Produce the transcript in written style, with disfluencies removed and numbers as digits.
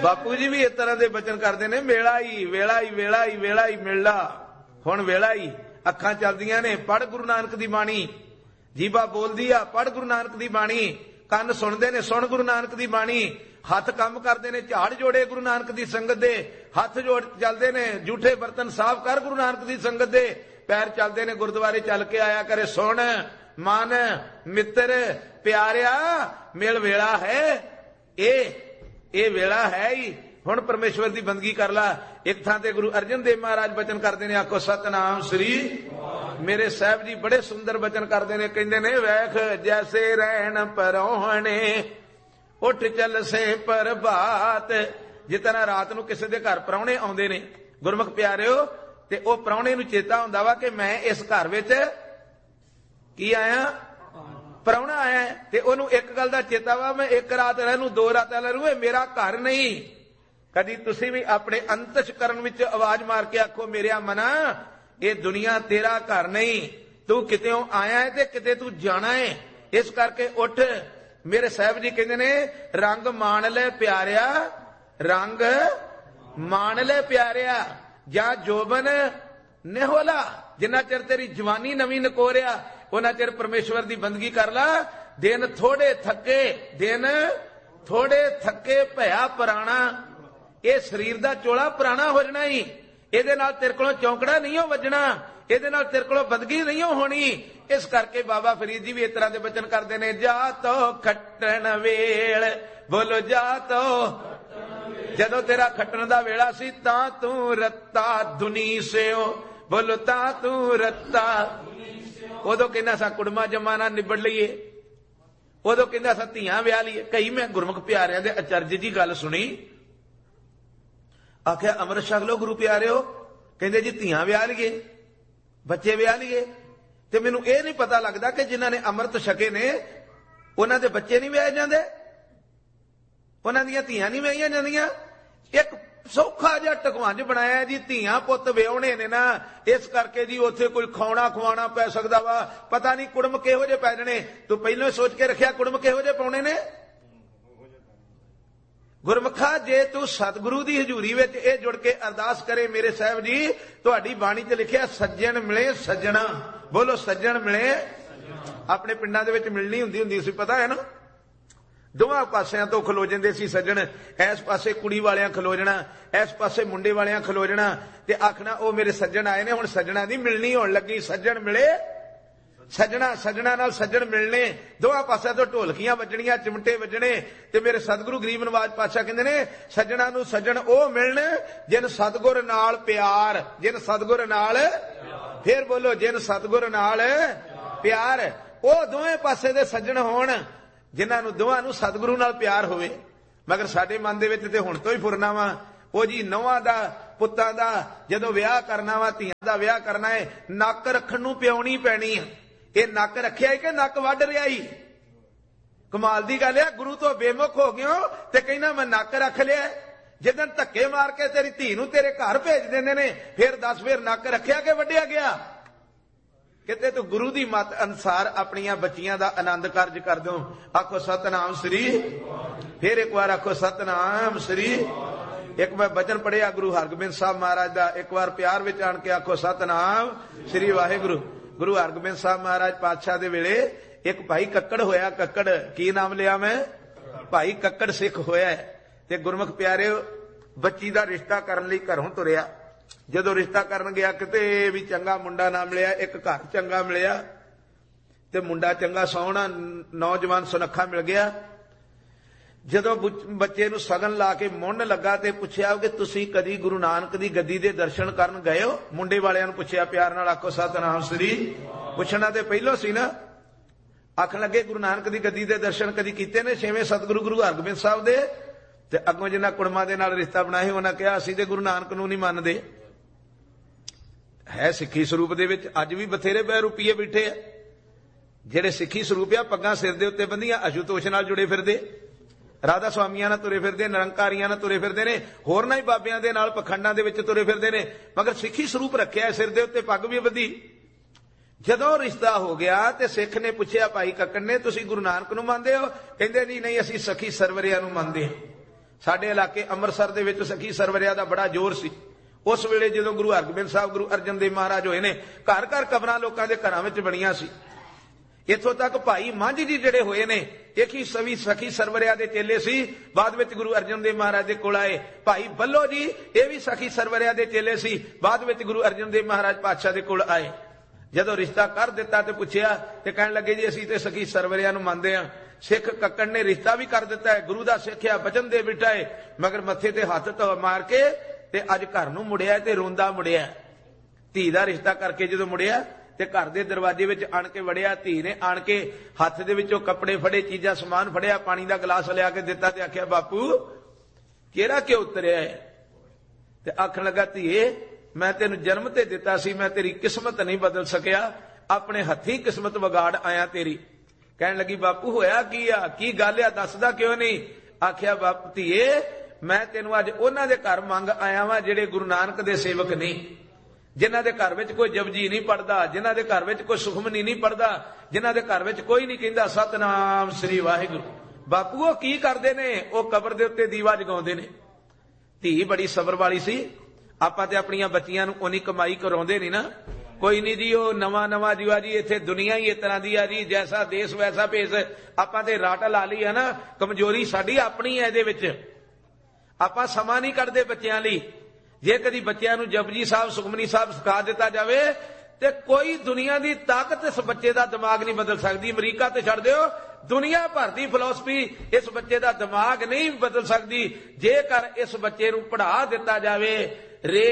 बापू जी भी इस तरह के बचन करते ने, वेला ही वेला ही वेला ही वेला ही मिलना। हुण वेला ही, अखां चलदियां ने, पढ़ गुरु नानक दी बाणी, जीबा बोलदी आ, पढ़ गुरु नानक दी बाणी, ਕੰਨ ਸੁਣਦੇ ਨੇ, ਸੁਣ ਗੁਰੂ ਨਾਨਕ ਦੀ ਬਾਣੀ, ਹੱਥ ਕੰਮ ਕਰਦੇ ਨੇ, ਝਾੜ ਜੋੜੇ ਗੁਰੂ ਨਾਨਕ ਦੀ ਸੰਗਤ ਦੇ, ਹੱਥ ਜੋੜ ਚੱਲਦੇ ਨੇ, ਝੂਠੇ ਬਰਤਨ ਸਾਫ਼ ਕਰ ਗੁਰੂ ਨਾਨਕ ਦੀ ਸੰਗਤ ਦੇ, ਪੈਰ ਚੱਲਦੇ ਨੇ, ਗੁਰਦੁਆਰੇ ਚੱਲ ਕੇ ਆਇਆ ਕਰੇ। ਸੁਣ ਮਨ ਮਿੱਤਰ ਪਿਆਰਿਆ, ਮਿਲ ਵੇਲਾ ਹੈ, ਇਹ ਵੇਲਾ ਹੈ ਹੀ। ਹੁਣ ਪਰਮੇਸ਼ਵਰ ਦੀ ਬੰਦਗੀ ਕਰ ਲਾ। ਇੱਕ ਥਾਂ ਤੇ ਗੁਰੂ ਅਰਜਨ ਦੇਵ ਮਹਾਰਾਜ ਬਚਨ ਕਰਦੇ ਨੇ, ਆਖੋ ਸਤਨਾਮ ਸ੍ਰੀ। ਮੇਰੇ ਸਾਹਿਬ ਜੀ ਬੜੇ ਸੁੰਦਰ ਬਚਨ ਕਰਦੇ ਨੇ, ਕਹਿੰਦੇ ਨੇ, ਵੇਖ ਜੈਸੇ ਰਹਿਣ ਪਰੋਹਣੇ ਉੱਠ ਚੱਲ ਸੇ ਪ੍ਰਭਾਤ। ਜਿਸ ਤਰ੍ਹਾਂ ਰਾਤ ਨੂੰ ਕਿਸੇ ਦੇ ਘਰ ਪ੍ਰਾਹੁਣੇ ਆਉਂਦੇ ਨੇ ਗੁਰਮੁਖ ਪਿਆਰਿਓ, ਤੇ ਉਹ ਪ੍ਰਾਹੁਣੇ ਨੂੰ ਚੇਤਾ ਹੁੰਦਾ ਵਾ ਕਿ ਮੈਂ ਇਸ ਘਰ ਵਿੱਚ ਕੀ ਆਇਆ, ਪ੍ਰਾਹੁਣਾ ਆਇਆ, ਤੇ ਉਹਨੂੰ ਇੱਕ ਗੱਲ ਦਾ ਚੇਤਾ ਵਾ, ਮੈਂ ਇੱਕ ਰਾਤ ਰਹਿ ਨੂੰ, 2 ਰਾਤਾਂ ਰਹਿ ਨੂੰ, ਇਹ ਮੇਰਾ ਘਰ ਨਹੀਂ। ਕਦੀ ਤੁਸੀਂ ਵੀ ਆਪਣੇ ਅੰਤਸ਼ਕਰਨ ਵਿੱਚ ਆਵਾਜ਼ ਮਾਰ ਕੇ ਆਖੋ, ਮੇਰਿਆ ਮਨਾ, ਇਹ ਦੁਨੀਆ ਤੇਰਾ ਘਰ ਨਹੀਂ, ਤੂੰ ਕਿਤੇੋਂ ਆਇਆ ਹੈ ਤੇ ਕਿਤੇ ਤੂੰ ਜਾਣਾ ਹੈ। ਇਸ ਕਰਕੇ ਉੱਠ। ਮੇਰੇ ਸਾਹਿਬ ਜੀ ਕਹਿੰਦੇ ਨੇ, ਰੰਗ ਮਾਣ ਲੈ ਪਿਆਰਿਆ, ਰੰਗ ਮਾਣ ਲੈ ਪਿਆਰਿਆ, ਜਾਂ ਜੋਬਨ ਨਿਹੋਲਾ। ਜਿੰਨਾ ਚਿਰ ਤੇਰੀ ਜਵਾਨੀ ਨਵੀਂ ਨਕੋਰਿਆ, ਉਹਨਾਂ ਚਿਰ ਪਰਮੇਸ਼ਵਰ ਦੀ ਬੰਦਗੀ ਕਰ ਲਾ। ਦਿਨ ਥੋੜੇ ਥੱਕੇ, ਦਿਨ ਥੋੜੇ ਥੱਕੇ ਭਇਆ ਪੁਰਾਣਾ। ਇਹ ਸਰੀਰ ਦਾ ਚੋਲਾ ਪੁਰਾਣਾ ਹੋ ਜਾਣਾ ਹੀ। ਇਹਦੇ ਨਾਲ ਤੇਰੇ ਕੋਲੋਂ ਚੌਂਕੜਾ ਨਹੀਂ ਹੋ ਵੱਜਣਾ, ਇਹਦੇ ਨਾਲ ਤੇਰੇ ਕੋਲੋਂ ਬੰਦਗੀ ਨਹੀਂ ਹੋਣੀ। ਇਸ ਕਰਕੇ ਬਾਬਾ ਫਰੀਦ ਜੀ ਵੀ ਇਸ ਤਰ੍ਹਾਂ ਦੇ ਬਚਨ ਕਰਦੇ ਨੇ, ਜਾ ਤੋ ਖੱਟਣ ਵੇਲ, ਬੋਲੋ ਜਾ ਤੋ। ਜਦੋਂ ਤੇਰਾ ਖੱਟਣ ਦਾ ਵੇਲਾ ਸੀ, ਤਾਂ ਤੂੰ ਰੱਤਾ ਦੁਨੀ ਸਿਓ, ਬੋਲੋ ਤਾਂ ਤੂੰ ਰੱਤਾ। ਉਦੋਂ ਕਹਿੰਦਾ ਸਾ ਕੁੜਮਾ ਜਮਾ ਨਾ ਨਿਬੜ ਲਈਏ, ਉਦੋਂ ਕਹਿੰਦਾ ਸਾ ਧੀਆਂ ਵਿਆਹ ਲਈਏ। ਕਈ ਮੈਂ ਗੁਰਮੁਖ ਪਿਆਰਿਆਂ ਦੇ ਅਚਰਜ ਜੀ ਗੱਲ ਸੁਣੀ, ਆਖਿਆ ਅੰਮ੍ਰਿਤ ਛਕ ਲਓ ਗੁਰੂ ਪਿਆਰਿਓ, ਕਹਿੰਦੇ ਜੀ ਧੀਆਂ ਵਿਆਹ ਲਈਏ, ਬੱਚੇ ਵਿਆਹ ਲਈਏ। ਤੇ ਮੈਨੂੰ ਇਹ ਨਹੀਂ ਪਤਾ ਲੱਗਦਾ ਕਿ ਜਿਨ੍ਹਾਂ ਨੇ ਅੰਮ੍ਰਿਤ ਛਕੇ ਨੇ ਉਹਨਾਂ ਦੇ ਬੱਚੇ ਨਹੀਂ ਵਿਆਹੇ ਜਾਂਦੇ, ਉਹਨਾਂ ਦੀਆਂ ਧੀਆਂ ਨਹੀਂ ਵਿਆਹੀਆਂ ਜਾਂਦੀਆਂ। ਇੱਕ ਸੌਖਾ ਜਿਹਾ ਟਕਵਾਂਜ ਬਣਾਇਆ ਜੀ, ਧੀਆਂ ਪੁੱਤ ਵਿਆਹੁਣੇ ਨੇ ਨਾ, ਇਸ ਕਰਕੇ ਜੀ ਉੱਥੇ ਕੋਈ ਖਾਣਾ ਖਵਾਉਣਾ ਪੈ ਸਕਦਾ ਵਾ। ਪਤਾ ਨਹੀਂ ਕੁੜਮ ਕਿਹੋ ਜਿਹੇ ਪੈ ਜਾਣੇ, ਤੂੰ ਪਹਿਲਾਂ ਹੀ ਸੋਚ ਕੇ ਰੱਖਿਆ ਕੁੜਮ ਕਿਹੋ ਜਿਹੇ ਪਾਉਣੇ ਨੇ। ਗੁਰਮੁਖਾ, ਜੇ ਤੂੰ ਸਤਿਗੁਰੂ ਦੀ ਹਜ਼ੂਰੀ ਵਿੱਚ ਇਹ ਜੁੜ ਕੇ ਅਰਦਾਸ ਕਰੇ, ਮੇਰੇ ਸਾਹਿਬ ਜੀ ਤੁਹਾਡੀ ਬਾਣੀ 'ਚ ਲਿਖਿਆ, ਸੱਜਣ ਮਿਲੇ ਸੱਜਣਾ, ਬੋਲੋ ਸੱਜਣ ਮਿਲੇ। ਆਪਣੇ ਪਿੰਡਾਂ ਦੇ ਵਿੱਚ ਮਿਲਣੀ ਹੁੰਦੀ ਸੀ, ਪਤਾ ਹੈ ਨਾ, ਦੋਵਾਂ ਪਾਸਿਆਂ ਤੋਂ ਖਲੋ ਜਾਂਦੇ ਸੀ ਸੱਜਣ। ਇਸ ਪਾਸੇ ਕੁੜੀ ਵਾਲਿਆਂ ਖਲੋ ਜਾਣਾ, ਇਸ ਪਾਸੇ ਮੁੰਡੇ ਵਾਲਿਆਂ ਖਲੋ ਜਾਣਾ, ਤੇ ਆਖਣਾ ਉਹ ਮੇਰੇ ਸੱਜਣ ਆਏ ਨੇ। ਹੁਣ ਸੱਜਣਾ ਦੀ ਮਿਲਣੀ ਹੋਣ ਲੱਗੀ, ਸੱਜਣ ਮਿਲੇ ਸੱਜਣਾ, ਸੱਜਣਾ ਨਾਲ ਸੱਜਣ ਮਿਲਣੇ। ਦੋਵਾਂ ਪਾਸਿਆਂ ਤੋਂ ਢੋਲਕੀਆਂ ਵੱਜਣੀਆਂ, ਚਿਮਟੇ ਵੱਜਣੇ। ਤੇ ਮੇਰੇ ਸਤਿਗੁਰੂ ਗਰੀਬ ਨਵਾਜ ਪਾਤਸ਼ਾਹ ਕਹਿੰਦੇ ਨੇ, ਸੱਜਣਾ ਨੂੰ ਸੱਜਣ ਉਹ ਮਿਲਣ ਜਿਨ ਸਤਿਗੁਰ ਨਾਲ ਪਿਆਰ, ਜਿਨ ਸਤਿਗੁਰ ਨਾਲ, ਫੇਰ ਬੋਲੋ, ਜਿਨ ਸਤਿਗੁਰ ਨਾਲ ਪਿਆਰ। ਉਹ ਦੋਵੇਂ ਪਾਸੇ ਦੇ ਸੱਜਣ ਹੋਣ ਜਿਨ੍ਹਾਂ ਨੂੰ ਦੋਵਾਂ ਨੂੰ ਸਤਿਗੁਰੂ ਨਾਲ ਪਿਆਰ ਹੋਵੇ। ਮਗਰ ਸਾਡੇ ਮਨ ਦੇ ਵਿੱਚ ਤੇ ਹੁਣ ਤੋਂ ਹੀ ਫੁਰਨਾ ਵਾ, ਉਹ ਜੀ ਨੌਵਾਂ ਦਾ ਪੁੱਤਾਂ ਦਾ ਜਦੋਂ ਵਿਆਹ ਕਰਨਾ ਵਾ, ਧੀਆਂ ਦਾ ਵਿਆਹ ਕਰਨਾ ਹੈ, ਨੱਕ ਰੱਖਣ ਨੂੰ ਪਿਆਉਣੀ ਪੈਣੀ ਆ। ਇਹ ਨੱਕ ਰੱਖਿਆ ਕਿ ਨੱਕ ਵੱਢ ਰਿਹਾ ਹੀ? ਕਮਾਲ ਦੀ ਗੱਲ ਆ, ਗੁਰੂ ਤੋਂ ਬੇਮੁਖ ਹੋ ਗਿਓ ਤੇ ਕਹਿੰਦਾ ਮੈਂ ਨੱਕ ਰੱਖ ਲਿਆ। ਜਿੱਦਣ ਧੱਕੇ ਮਾਰ ਕੇ ਤੇਰੀ ਧੀ ਨੂੰ ਤੇਰੇ ਘਰ ਭੇਜ ਦਿੰਦੇ ਨੇ, ਫਿਰ ਦੱਸ ਫਿਰ ਨੱਕ ਰੱਖਿਆ ਕਿ ਵੱਢਿਆ ਗਿਆ? ਕਿਤੇ ਤੂੰ ਗੁਰੂ ਦੀ ਮੱਤ ਅਨੁਸਾਰ ਆਪਣੀਆਂ ਬੱਚੀਆਂ ਦਾ ਆਨੰਦ ਕਾਰਜ ਕਰ ਦਿਓ। ਆਖੋ ਸਤਨਾਮ ਸ੍ਰੀ। ਫਿਰ ਇੱਕ ਵਾਰ ਆਖੋ ਸਤਨਾਮ ਸ੍ਰੀ। ਇੱਕ ਮੈਂ ਬਚਨ ਪੜਿਆ ਗੁਰੂ ਹਰਗੋਬਿੰਦ ਸਾਹਿਬ ਮਹਾਰਾਜ ਦਾ, ਇੱਕ ਵਾਰ ਪਿਆਰ ਵਿੱਚ ਆਣ ਕੇ ਆਖੋ ਸਤਨਾਮ ਸ੍ਰੀ ਵਾਹਿਗੁਰੂ। ਗੁਰੂ ਹਰਗੋਬਿੰਦ ਸਾਹਿਬ ਮਹਾਰਾਜ ਪਾਤਸ਼ਾਹ ਦੇ ਵੇਲੇ ਇੱਕ ਭਾਈ ਕੱਕੜ ਹੋਇਆ। ਕੱਕੜ, ਕੀ ਨਾਮ ਲਿਆ ਮੈਂ? ਭਾਈ ਕੱਕੜ ਸਿੱਖ ਹੋਇਆ। ਤੇ ਗੁਰਮੁਖ ਪਿਆਰਿਓ, ਬੱਚੀ ਦਾ ਰਿਸ਼ਤਾ ਕਰਨ ਲਈ ਘਰੋਂ ਤੁਰਿਆ। ਜਦੋਂ ਰਿਸ਼ਤਾ ਕਰਨ ਗਿਆ, ਕਿਤੇ ਵੀ ਚੰਗਾ ਮੁੰਡਾ ਨਾ ਮਿਲਿਆ। ਇੱਕ ਘਰ ਚੰਗਾ ਮਿਲਿਆ ਤੇ ਮੁੰਡਾ ਚੰਗਾ ਸੋਹਣਾ ਨੌਜਵਾਨ ਸੁਨੱਖਾ ਮਿਲ ਗਿਆ। ਜਦੋਂ ਬੱਚੇ ਨੂੰ ਸਗਨ ਲਾ ਕੇ ਮੁੰਨ ਲੱਗਾ ਤੇ ਪੁੱਛਿਆ ਕਿ ਤੁਸੀਂ ਕਦੀ ਗੁਰੂ ਨਾਨਕ ਦੀ ਗੱਦੀ ਦੇ ਦਰਸ਼ਨ ਕਰਨ ਗਏ ਹੋ? ਮੁੰਡੇ ਵਾਲਿਆਂ ਨੂੰ ਪੁੱਛਿਆ ਪਿਆਰ ਨਾਲ, ਆਖੋ ਸਤਨਾਮ ਸ੍ਰੀ। ਪੁੱਛਣਾ ਤੇ ਪਹਿਲੋਂ ਸੀ ਨਾ। ਆਖਣ ਲੱਗੇ ਗੁਰੂ ਨਾਨਕ ਦੀ ਗੱਦੀ ਦੇ ਦਰਸ਼ਨ ਕਦੀ ਕੀਤੇ ਨੇ? ਛੇਵੇਂ ਸਤਿਗੁਰੂ ਗੁਰੂ ਹਰਗੋਬਿੰਦ ਸਾਹਿਬ ਦੇ। ਤੇ ਅੱਗੋਂ ਜਿਨ੍ਹਾਂ ਕੁੜਮਾਂ ਦੇ ਨਾਲ ਰਿਸ਼ਤਾ ਬਣਾਇਆ ਉਹਨਾਂ ਕਿਹਾ ਅਸੀਂ ਤੇ ਗੁਰੂ ਨਾਨਕ ਨੂੰ ਨਹੀਂ ਮੰਨਦੇ। ਹੈ ਸਿੱਖੀ ਸਰੂਪ ਦੇ ਵਿੱਚ ਅੱਜ ਵੀ ਬਥੇਰੇ ਬਹਿਰੂਪੀਏ ਬੈਠੇ ਆ ਜਿਹੜੇ ਸਿੱਖੀ ਸਰੂਪ ਆ, ਪੱਗਾਂ ਸਿਰ ਦੇ ਉੱਤੇ ਬੰਦੀਆਂ, ਅਸ਼ੂਤੋਸ਼ ਨਾਲ ਜੁੜੇ ਫਿਰਦੇ, ਰਾਧਾ ਸਵਾਮੀਆਂ ਨਾਲ ਤੁਰੇ ਫਿਰਦੇ, ਨਿਰੰਕਾਰੀਆਂ ਨਾਲ ਤੁਰੇ ਫਿਰਦੇ ਨੇ, ਹੋਰਨਾਂ ਹੀ ਬਾਬਿਆਂ ਦੇ ਨਾਲ ਪਖੰਡਾਂ ਦੇ ਵਿੱਚ ਤੁਰੇ ਫਿਰਦੇ ਨੇ, ਮਗਰ ਸਿੱਖੀ ਸਰੂਪ ਰੱਖਿਆ ਸਿਰ ਦੇ ਉੱਤੇ, ਪੱਗ ਵੀ ਬੱਧੀ। ਜਦੋਂ ਰਿਸ਼ਤਾ ਹੋ ਗਿਆ ਤੇ ਸਿੱਖ ਨੇ ਪੁੱਛਿਆ ਭਾਈ ਕੱਕੜ ਨੇ, ਤੁਸੀਂ ਗੁਰੂ ਨਾਨਕ ਨੂੰ ਮੰਨਦੇ ਹੋ? ਕਹਿੰਦੇ ਨਹੀਂ ਅਸੀਂ ਸਖੀ ਸਰਵਰਿਆਂ ਨੂੰ ਮੰਨਦੇ ਹਾਂ। ਸਾਡੇ ਇਲਾਕੇ ਅੰਮ੍ਰਿਤਸਰ ਦੇ ਵਿੱਚ ਸਖੀ ਸਰਵਰਿਆ ਦਾ ਬੜਾ ਜ਼ੋਰ ਸੀ। ਉਸ ਵੇਲੇ ਜਦੋਂ ਗੁਰੂ ਹਰਗੋਬਿੰਦ ਸਾਹਿਬ ਗੁਰੂ ਅਰਜਨ ਦੇਵ ਮਹਾਰਾਜ ਹੋਏ ਨੇ, ਘਰ ਘਰ ਕਬਰਾਂ ਲੋਕਾਂ ਦੇ ਘਰਾਂ ਵਿੱਚ ਬਣੀਆਂ ਸੀ। ਇੱਥੋਂ ਤੱਕ ਭਾਈ ਮੰਝ ਜੀ ਜਿਹੜੇ ਹੋਏ ਨੇ, ਇੱਕ ਹੀ ਸਖੀ ਸਰਵਰਿਆ ਦੇ ਚੇਲੇ ਸੀ, ਬਾਅਦ ਵਿੱਚ ਗੁਰੂ ਅਰਜਨ ਦੇਵ ਮਹਾਰਾਜ ਦੇ ਕੋਲ ਆਏ। ਭਾਈ ਬੱਲੋ ਜੀ ਇਹ ਵੀ ਸਖੀ ਸਰਵਰਿਆ ਦੇ ਚੇਲੇ ਸੀ, ਬਾਅਦ ਵਿੱਚ ਗੁਰੂ ਅਰਜਨ ਦੇਵ ਮਹਾਰਾਜ ਪਾਤਸ਼ਾਹ ਦੇ ਕੋਲ ਆਏ। ਜਦੋਂ ਰਿਸ਼ਤਾ ਕਰ ਦਿੱਤਾ ਤੇ ਪੁੱਛਿਆ ਤੇ ਕਹਿਣ ਲੱਗੇ ਜੀ ਅਸੀਂ ਤੇ ਸਖੀ ਸਰਵਰਿਆ ਨੂੰ ਮੰਨਦੇ ਹਾਂ। ਸਿੱਖ ਕੱਕੜ ਨੇ ਰਿਸ਼ਤਾ ਵੀ ਕਰ ਦਿੱਤਾ ਹੈ, ਗੁਰੂ ਦਾ ਸਿੱਖਿਆ ਬਚਨ ਦੇ ਬਿਠਾਏ, ਮਗਰ ਮੱਥੇ ਤੇ ਹੱਥ ਧੋ ਮਾਰ ਕੇ ਤੇ ਅੱਜ ਘਰ ਨੂੰ ਮੁੜਿਆ ਤੇ ਰੋਂਦਾ ਮੁੜਿਆ। ਧੀ ਦਾ ਰਿਸ਼ਤਾ ਕਰਕੇ ਜਦੋਂ ਮੁੜਿਆ ਤੇ ਘਰ ਦੇ ਦਰਵਾਜ਼ੇ ਵਿੱਚ ਆਣ ਕੇ ਵੜਿਆ, ਧੀ ਨੇ ਆਣ ਕੇ ਹੱਥ ਦੇ ਵਿੱਚੋਂ ਕੱਪੜੇ ਫੜੇ, ਚੀਜ਼ਾਂ ਸਮਾਨ ਫੜਿਆ, ਪਾਣੀ ਦਾ ਗਲਾਸ ਲਿਆ ਕੇ ਦਿੱਤਾ ਤੇ ਆਖਿਆ ਬਾਪੂ ਕਿਹੜਾ ਕਿਉਂ ਉਤਰਿਆ ਹੈ? ਤੇ ਆਖਣ ਲੱਗਾ ਧੀਏ ਮੈਂ ਤੈਨੂੰ ਜਨਮ ਤੇ ਦਿੱਤਾ ਸੀ, ਮੈਂ ਤੇਰੀ ਕਿਸਮਤ ਨਹੀਂ ਬਦਲ ਸਕਿਆ, ਆਪਣੇ ਹੱਥੀਂ ਕਿਸਮਤ ਵਿਗਾੜ ਆਇਆ ਤੇਰੀ। ਕਹਿਣ ਲੱਗੀ ਬਾਪੂ ਹੋਇਆ ਕੀ ਆ, ਕੀ ਗੱਲ ਆ, ਦੱਸਦਾ ਕਿਉਂ ਨਹੀਂ? ਆਖਿਆ ਬਾਪੂ ਧੀਏ ਮੈਂ ਤੈਨੂੰ ਅੱਜ ਉਹਨਾਂ ਦੇ ਘਰ ਮੰਗ ਆਇਆ ਵਾਂ ਜਿਹੜੇ ਗੁਰੂ ਨਾਨਕ ਦੇ ਸੇਵਕ ਨਹੀਂ, ਜਿਨ੍ਹਾਂ ਦੇ ਘਰ ਵਿੱਚ ਕੋਈ ਜਪਜੀ ਨਹੀਂ ਪੜਦਾ, ਜਿਨ੍ਹਾਂ ਦੇ ਘਰ ਵਿੱਚ ਕੋਈ ਸੁਖਮਨੀ ਨਹੀਂ ਪੜਦਾ, ਜਿਨ੍ਹਾਂ ਦੇ ਘਰ ਵਿੱਚ ਕੋਈ ਨਹੀਂ ਕਹਿੰਦਾ ਸਤਨਾਮ ਸ੍ਰੀ ਵਾਹਿਗੁਰੂ। ਬਾਪੂ ਉਹ ਕੀ ਕਰਦੇ ਨੇ? ਉਹ ਕਬਰ ਦੇ ਉੱਤੇ ਦੀਵਾ ਜਗਾਉਂਦੇ ਨੇ। ਧੀ ਬੜੀ ਸਬਰ ਵਾਲੀ ਸੀ। ਆਪਾਂ ਤੇ ਆਪਣੀਆਂ ਬੱਚੀਆਂ ਨੂੰ ਉਨੀ ਕਮਾਈ ਕਰਾਉਂਦੇ ਨਹੀਂ ਨਾ, ਕੋਈ ਨਹੀਂ ਜੀ ਉਹ ਨਵਾਂ ਜੀਵਾ ਜੀ ਇੱਥੇ ਦੁਨੀਆ ਹੀ ਇਸ ਤਰ੍ਹਾਂ ਦੀ ਆ ਜੀ, ਜੈਸਾ ਦੇਸ਼ ਵੈਸਾ ਭੇਸ। ਆਪਾਂ ਤੇ ਰਾਟ ਲਾ ਲਈ ਹੈ ਨਾ, ਕਮਜ਼ੋਰੀ ਸਾਡੀ ਆਪਣੀ ਹੈ ਇਹਦੇ ਵਿੱਚ। ਆਪਾਂ ਸਮਾਂ ਨਹੀਂ ਕੱਢਦੇ ਬੱਚਿਆਂ ਲਈ। ਜੇ ਕਦੀ ਬੱਚਿਆਂ ਨੂੰ ਜਪਜੀ ਸਾਹਿਬ ਸੁਖਮਨੀ ਸਾਹਿਬ ਸਿਖਾ ਦਿੱਤਾ ਜਾਵੇ ਤੇ ਕੋਈ ਦੁਨੀਆ ਦੀ ਤਾਕਤ ਇਸ ਬੱਚੇ ਦਾ ਦਿਮਾਗ ਨਹੀਂ ਬਦਲ ਸਕਦੀ। ਅਮਰੀਕਾ ਤੇ ਛੱਡ ਦਿਓ, ਦੁਨੀਆ ਭਰ ਦੀ ਫਿਲਾਸਫੀ ਇਸ ਬੱਚੇ ਦਾ ਦਿਮਾਗ ਨਹੀਂ ਬਦਲ ਸਕਦੀ। ਜੇਕਰ ਇਸ ਬੱਚੇ ਨੂੰ ਪੜ੍ਹਾ ਦਿੱਤਾ ਜਾਵੇ